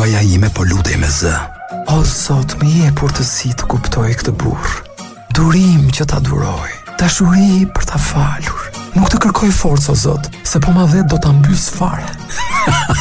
Gruaja ime po lutej me zë. O Zot, më jep urtësi të kuptoj këtë burr. Durim që ta duroj, dashuri për ta falur. Nuk të kërkoj forcë o Zot, se po ma vet do ta mbys fare.